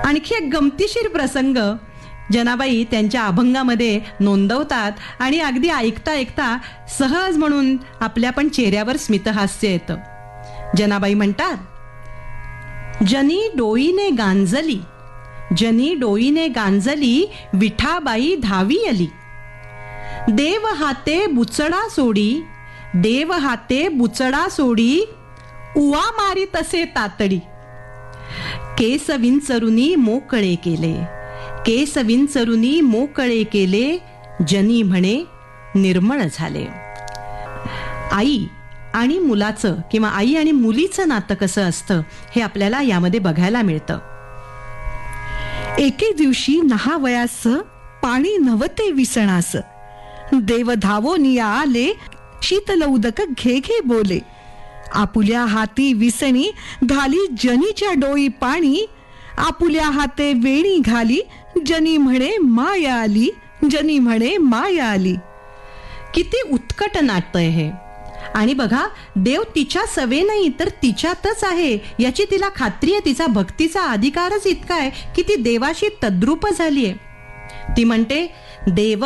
आणखी एक गमतीशीर प्रसंग जनाबाई त्यांच्या अभंगामध्ये नोंदवतात आणि अगदी ऐकता ऐकता सहज म्हणून आपल्या पण चेहऱ्यावर स्मितहास्य येतं. जनाबाई म्हणतात, जनी डोईने गांजली, जनी डोईने गांजली, विठाबाई धावी आली. देव हाते बुचडा सोडी, देव हाते बुचडा सोडी, उवा मारी तसे तातडी. केस विंचरुनी मोकळे केले, केस विंचरुनी मोकळे केले, जनी म्हणे निर्मळ झाले. आई आणि मुलाचं किंवा आई आणि मुलीचं नातं कसं असतं हे आपल्याला यामध्ये बघायला मिळतं. एके दिवशी नहावयास पाणी नव्हते विसणास, देव धावोनिया आले, शीतल उदक घे घे बोले. आपुल्या हाती विसणी घाली, जनीच्या डोई पाणी, आपुल्या हाते वेणी घाली, जनी म्हणे माया आली, जनी म्हणे माया आली. किती उत्कट नाट्य आहे हे. आणि बघा, देव तिच्या सवे नाही तर तिच्यातच आहे याची तिला खात्री आहे. तिचा भक्तीचा अधिकारच इतका आहे की ती देवाशी तद्रूप झालीये. ती म्हणते, देव